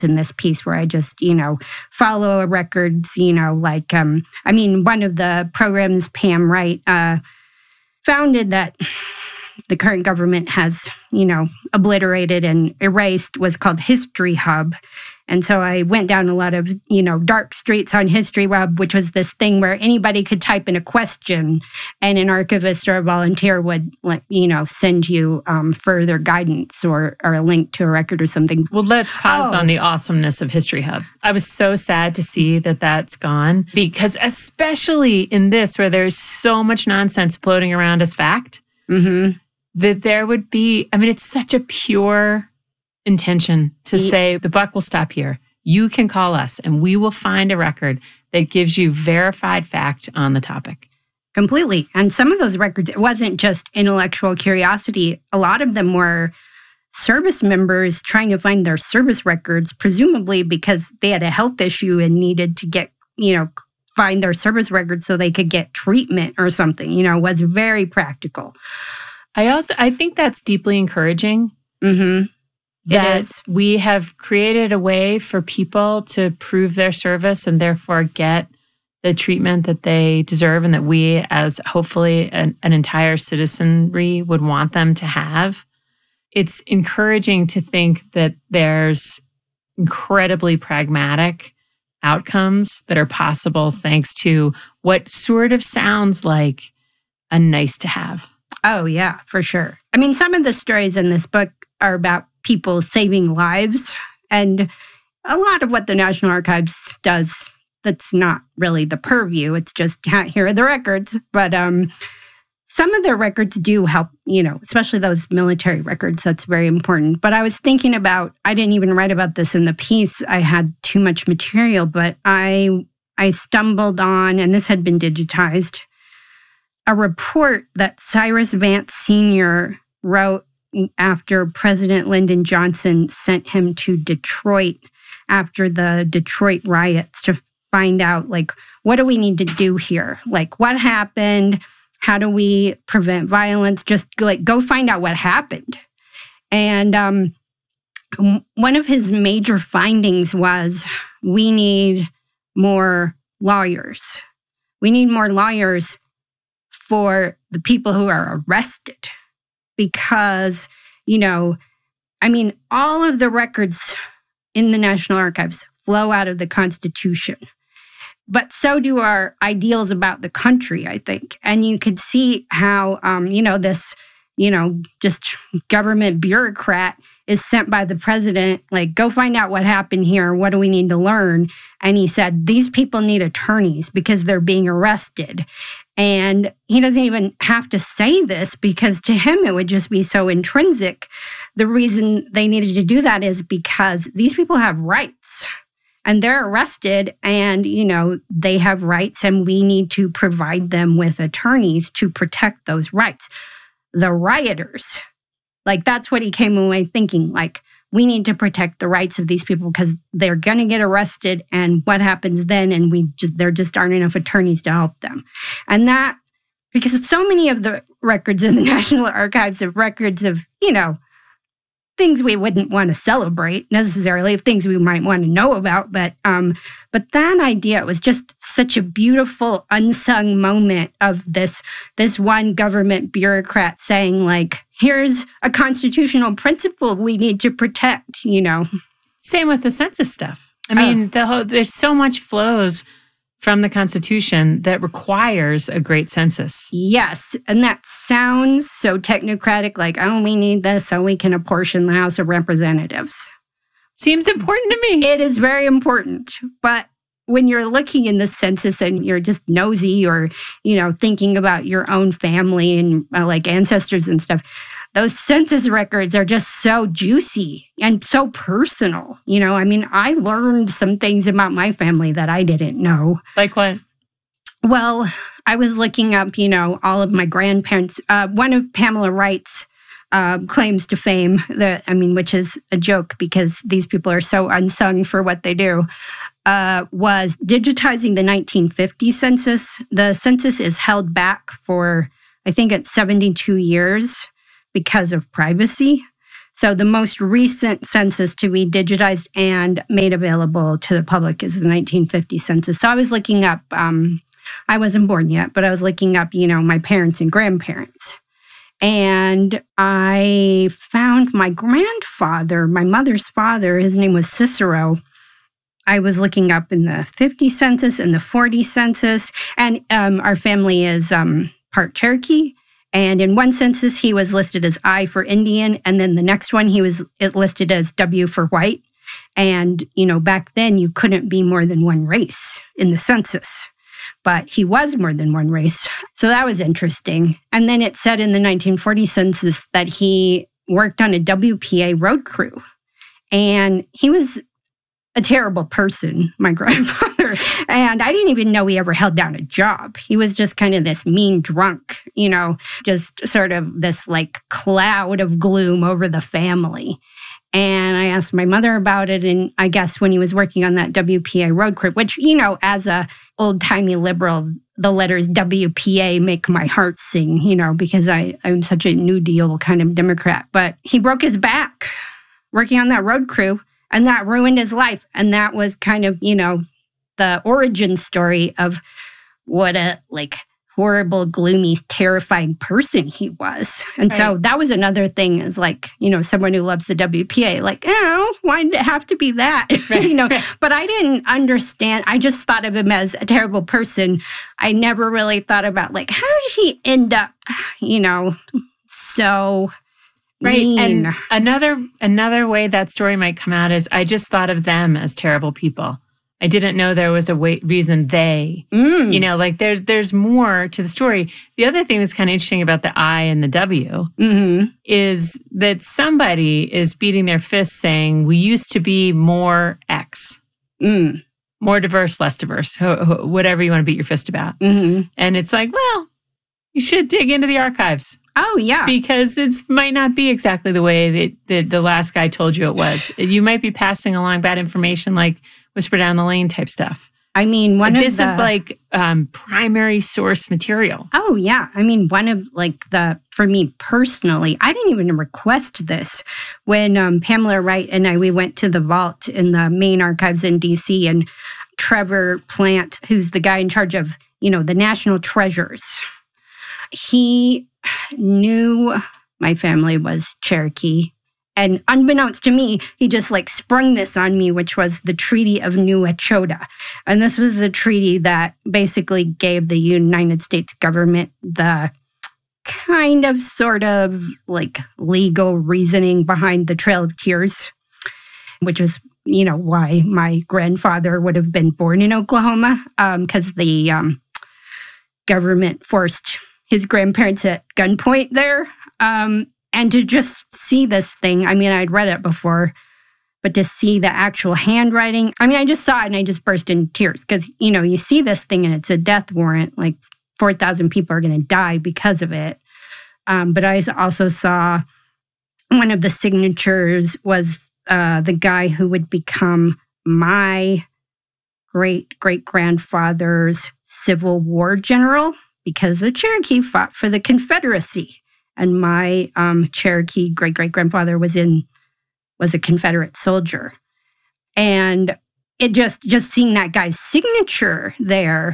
in this piece where I just, follow records, one of the programs Pam Wright founded that the current government has, obliterated and erased was called History Hub. And so I went down a lot of, dark streets on History Hub, which was this thing where anybody could type in a question and an archivist or a volunteer would, send you further guidance or a link to a record or something. Well, let's pause on the awesomeness of History Hub. I was so sad to see that that's gone because especially in this where there's so much nonsense floating around as fact, that there would be, it's such a pure intention to say the buck will stop here. You can call us and we will find a record that gives you verified fact on the topic. Completely. And some of those records, it wasn't just intellectual curiosity. A lot of them were service members trying to find their service records, presumably because they had a health issue and needed to get, find their service records so they could get treatment or something, was very practical. I think that's deeply encouraging. That we have created a way for people to prove their service and therefore get the treatment that they deserve and that we as hopefully an entire citizenry would want them to have. It's encouraging to think that there's incredibly pragmatic outcomes that are possible thanks to what sort of sounds like a nice to have. Oh, yeah, for sure. Some of the stories in this book are about people saving lives. And a lot of what the National Archives does, that's not really the purview. It's just, here are the records. But some of their records do help, especially those military records. That's very important. But I was thinking about, I didn't even write about this in the piece. I had too much material, but I stumbled on, and this had been digitized, a report that Cyrus Vance Sr. wrote after President Lyndon Johnson sent him to Detroit after the Detroit riots to find out, what do we need to do here? What happened? How do we prevent violence? Just, go find out what happened. And one of his major findings was we need more lawyers. We need more lawyers for the people who are arrested. Because, all of the records in the National Archives flow out of the Constitution. But so do our ideals about the country, I think. And you could see how, this, just government bureaucrat is sent by the president, go find out what happened here. What do we need to learn? And he said, these people need attorneys because they're being arrested. And he doesn't even have to say this because to him it would just be so intrinsic. The reason they needed to do that is because these people have rights and they're arrested and, they have rights and we need to provide them with attorneys to protect those rights. The rioters, that's what he came away thinking, we need to protect the rights of these people because they're going to get arrested and what happens then? And there just aren't enough attorneys to help them. And that, because so many of the records in the National Archives of records of, things we wouldn't want to celebrate necessarily, things we might want to know about. But that idea was just such a beautiful unsung moment of this one government bureaucrat saying, here's a constitutional principle we need to protect, Same with the census stuff. There's so much flows from the Constitution that requires a great census. Yes, and that sounds so technocratic, we need this so we can apportion the House of Representatives. Seems important to me. It is very important, but when you're looking in the census and you're just nosy or, thinking about your own family and ancestors and stuff, those census records are just so juicy and so personal. I learned some things about my family that I didn't know. Like what? Well, I was looking up, all of my grandparents. One of Pamela Wright's claims to fame, which is a joke because these people are so unsung for what they do, was digitizing the 1950 census. The census is held back for, I think it's 72 years because of privacy. So the most recent census to be digitized and made available to the public is the 1950 census. So I was looking up, I wasn't born yet, but I was looking up, my parents and grandparents. And I found my grandfather, my mother's father, his name was Cicero. I was looking up in the 50 census and the 40 census. And our family is part Cherokee. And in one census, he was listed as I for Indian. And then the next one, he was listed as W for white. And, back then you couldn't be more than one race in the census. But he was more than one race. So that was interesting. And then it said in the 1940 census that he worked on a WPA road crew. And he was a terrible person, my grandfather. And I didn't even know he ever held down a job. He was just kind of this mean drunk, just sort of this cloud of gloom over the family. And I asked my mother about it. And I guess when he was working on that WPA road crew, which, as a old-timey liberal, the letters WPA make my heart sing, because I'm such a New Deal kind of Democrat. But he broke his back working on that road crew, and that ruined his life. And that was kind of, the origin story of what a horrible, gloomy, terrifying person he was. And right. So that was another thing is someone who loves the WPA, why did it have to be that? Right. But I didn't understand. I just thought of him as a terrible person. I never really thought about how did he end up, so right. mean. And another way that story might come out is I just thought of them as terrible people. I didn't know there was a reason they, there's more to the story. The other thing that's kind of interesting about the I and the W is that somebody is beating their fist saying, we used to be more X, more diverse, less diverse, whatever you want to beat your fist about. Mm-hmm. And it's well, you should dig into the archives. Oh, yeah. Because it might not be exactly the way that the last guy told you it was. You might be passing along bad information whisper down the lane type stuff. I mean, this is primary source material. Oh, yeah. I mean, one of for me personally, I didn't even request this. When Pamela Wright and we went to the vault in the main archives in D.C. and Trevor Plant, who's the guy in charge of, the national treasures, he knew my family was Cherokee. And unbeknownst to me, he just sprung this on me, which was the Treaty of New Echota. And this was the treaty that basically gave the United States government the kind of sort of legal reasoning behind the Trail of Tears, which was, why my grandfather would have been born in Oklahoma, because the government forced his grandparents at gunpoint there. And to just see this thing, I mean, I'd read it before, but to see the actual handwriting, I mean, I just saw it and I just burst into tears because, you see this thing and it's a death warrant, 4,000 people are going to die because of it. But I also saw one of the signatures was the guy who would become my great-great-grandfather's Civil War general because the Cherokee fought for the Confederacy. And my Cherokee great-great-grandfather was a Confederate soldier. And it just seeing that guy's signature there,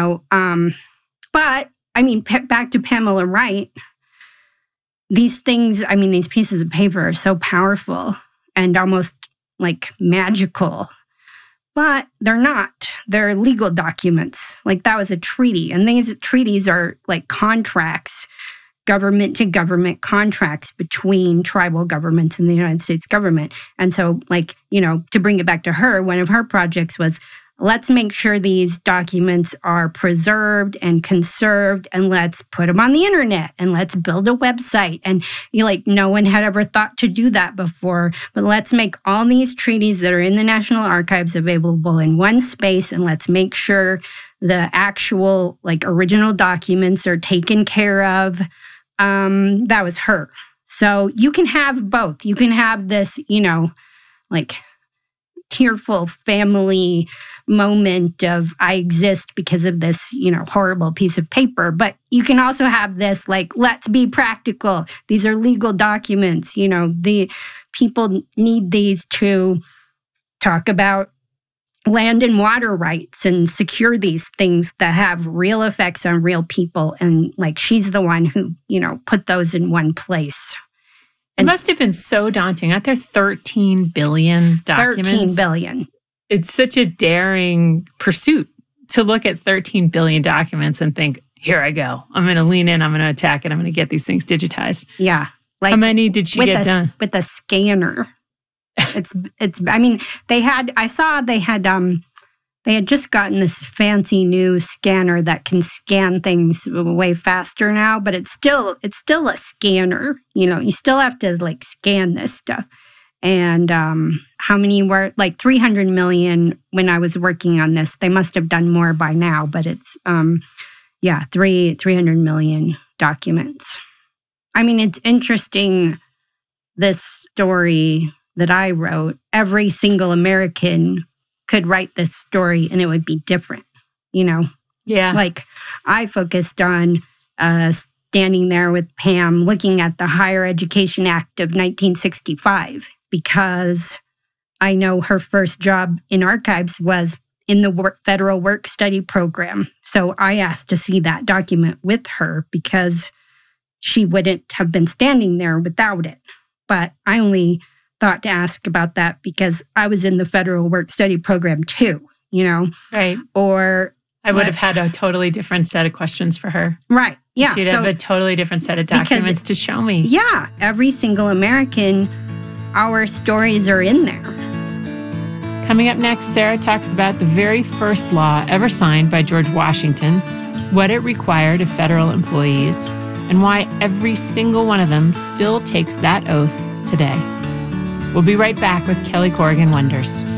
but I mean, back to Pamela Wright, these things, I mean, these pieces of paper are so powerful and almost magical, but they're not. They're legal documents. That was a treaty. And these treaties are contracts, government-to-government contracts between tribal governments and the United States government. And so, to bring it back to her, one of her projects was, let's make sure these documents are preserved and conserved, and let's put them on the internet, and let's build a website. And no one had ever thought to do that before, but let's make all these treaties that are in the National Archives available in one space, and let's make sure the actual, original documents are taken care of. That was her. So you can have both. You can have this, tearful family moment of I exist because of this, horrible piece of paper. But you can also have this like, let's be practical. These are legal documents. The people need these to talk about land and water rights and secure these things that have real effects on real people. And like, she's the one who, put those in one place. It must have been so daunting. Aren't there 13 billion documents? 13 billion. It's such a daring pursuit to look at 13 billion documents and think, here I go. I'm going to lean in. I'm going to attack it. I'm going to get these things digitized. Yeah. Like, how many did she get done? With a scanner. They had just gotten this fancy new scanner that can scan things way faster now, but it's still a scanner. You still have to like scan this stuff. And how many were like 300 million when I was working on this? They must have done more by now, but it's 300 million documents. I mean, it's interesting, this story that I wrote. Every single American could write this story and it would be different, Yeah. Like, I focused on standing there with Pam looking at the Higher Education Act of 1965 because I know her first job in archives was in the federal work study program. So I asked to see that document with her because she wouldn't have been standing there without it. But I only thought to ask about that because I was in the federal work study program too, Right. Or I would have had a totally different set of questions for her. Right. Yeah. She'd have a totally different set of documents to show me. Yeah. Every single American, our stories are in there. Coming up next, Sarah talks about the very first law ever signed by George Washington, what it required of federal employees, and why every single one of them still takes that oath today. We'll be right back with Kelly Corrigan Wonders.